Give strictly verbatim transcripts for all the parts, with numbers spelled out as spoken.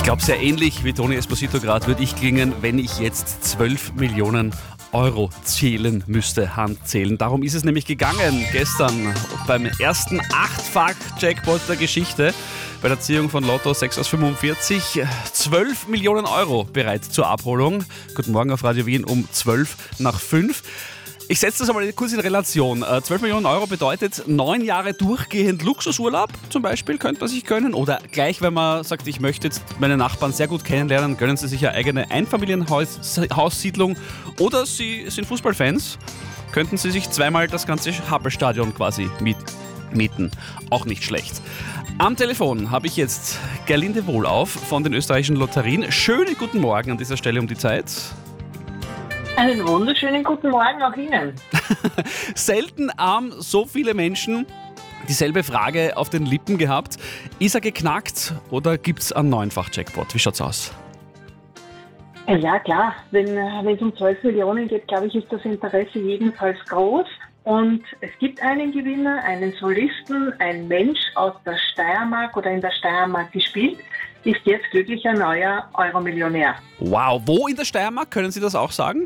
glaube, sehr ähnlich wie Toni Esposito gerade würde ich klingen, wenn ich jetzt zwölf Millionen Euro zählen müsste, Handzählen. Darum ist es nämlich gegangen gestern beim ersten Achtfach-Jackpot der Geschichte bei der Ziehung von Lotto sechs aus fünfundvierzig. zwölf Millionen Euro bereit zur Abholung. Guten Morgen auf Radio Wien um zwölf nach fünf. Ich setze das einmal kurz in Relation. zwölf Millionen Euro bedeutet neun Jahre durchgehend Luxusurlaub zum Beispiel, könnte man sich gönnen. Oder gleich, wenn man sagt, ich möchte jetzt meine Nachbarn sehr gut kennenlernen, gönnen Sie sich eine eigene Einfamilienhaussiedlung. Oder Sie sind Fußballfans, könnten Sie sich zweimal das ganze Happelstadion quasi mieten. Auch nicht schlecht. Am Telefon habe ich jetzt Gerlinde Wohlauf von den österreichischen Lotterien. Schönen guten Morgen an dieser Stelle um die Zeit. Einen wunderschönen guten Morgen auch Ihnen. Selten haben so viele Menschen dieselbe Frage auf den Lippen gehabt. Ist er geknackt oder gibt es einen Neunfach-Jackpot? Wie schaut's aus? Ja klar, wenn, wenn es um zwölf Millionen geht, glaube ich, ist das Interesse jedenfalls groß. Und es gibt einen Gewinner, einen Solisten, ein Mensch aus der Steiermark oder in der Steiermark gespielt, ist jetzt glücklicher neuer Euromillionär. Wow, wo in der Steiermark? Können Sie das auch sagen?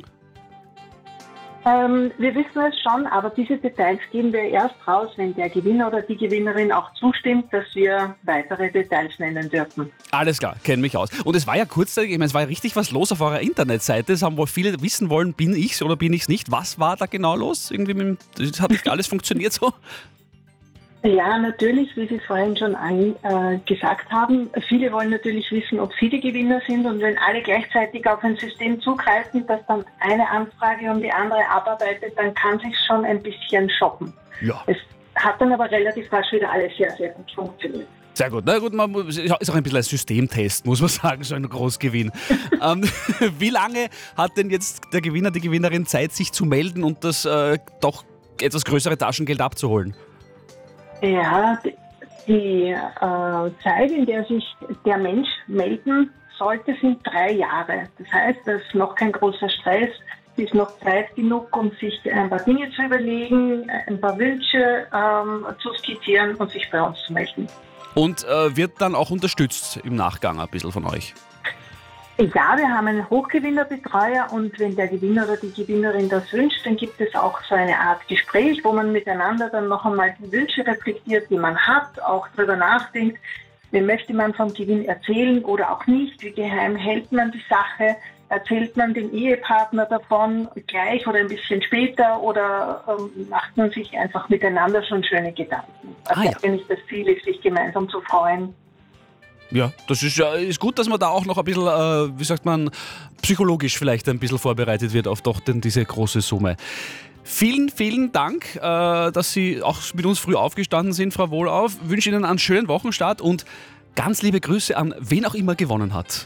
Ähm, wir wissen es schon, aber diese Details geben wir erst raus, wenn der Gewinner oder die Gewinnerin auch zustimmt, dass wir weitere Details nennen dürfen. Alles klar, kenne mich aus. Und es war ja kurzzeitig, ich meine, es war ja richtig was los auf eurer Internetseite. Es haben wohl viele wissen wollen, bin ich's oder bin ich's nicht. Was war da genau los? Irgendwie mit, dem- hat nicht alles funktioniert so? Ja, natürlich, wie Sie vorhin schon an, äh, gesagt haben. Viele wollen natürlich wissen, ob sie die Gewinner sind. Und wenn alle gleichzeitig auf ein System zugreifen, das dann eine Anfrage um die andere abarbeitet, dann kann sich schon ein bisschen shoppen. Ja. Es hat dann aber relativ rasch wieder alles sehr, sehr gut funktioniert. Sehr gut. Na gut, man muss, ist auch ein bisschen ein Systemtest, muss man sagen, so ein Großgewinn. ähm, wie lange hat denn jetzt der Gewinner, die Gewinnerin Zeit, sich zu melden und das äh, doch etwas größere Taschengeld abzuholen? Ja, die, die äh, Zeit, in der sich der Mensch melden sollte, sind drei Jahre. Das heißt, das ist noch kein großer Stress, es ist noch Zeit genug, um sich ein paar Dinge zu überlegen, ein paar Wünsche ähm, zu skizzieren und sich bei uns zu melden. Und äh, wird dann auch unterstützt im Nachgang ein bisschen von euch? Ja, wir haben einen Hochgewinnerbetreuer und wenn der Gewinner oder die Gewinnerin das wünscht, dann gibt es auch so eine Art Gespräch, wo man miteinander dann noch einmal die Wünsche reflektiert, die man hat, auch darüber nachdenkt, wem möchte man vom Gewinn erzählen oder auch nicht, wie geheim hält man die Sache, erzählt man dem Ehepartner davon gleich oder ein bisschen später oder ähm, macht man sich einfach miteinander schon schöne Gedanken. Also Ah, ja. wenn nicht das Ziel ist, sich gemeinsam zu freuen. Ja, das ist, ja- ist gut, dass man da auch noch ein bisschen, äh, wie sagt man, psychologisch vielleicht ein bisschen vorbereitet wird auf doch denn diese große Summe. Vielen, vielen Dank, äh, dass Sie auch mit uns früh aufgestanden sind, Frau Wohlauf. Ich wünsche Ihnen einen schönen Wochenstart und ganz liebe Grüße an wen auch immer gewonnen hat.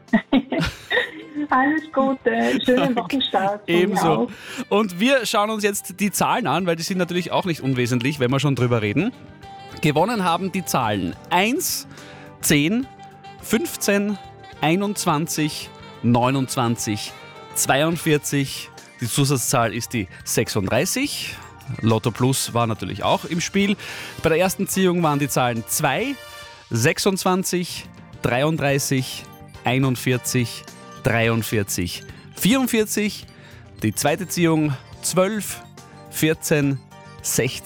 Alles Gute, schönen Wochenstart. von mir Ebenso. auch. Und wir schauen uns jetzt die Zahlen an, weil die sind natürlich auch nicht unwesentlich, wenn wir schon drüber reden. Gewonnen haben die Zahlen eins, zehn, fünfzehn, einundzwanzig, neunundzwanzig, zweiundvierzig. Die Zusatzzahl ist die sechsunddreißig. Lotto Plus war natürlich auch im Spiel. Bei der ersten Ziehung waren die Zahlen zwei, sechsundzwanzig, dreiunddreißig, einundvierzig, dreiundvierzig, vierundvierzig. Die zweite Ziehung zwölf, vierzehn, sechzehn.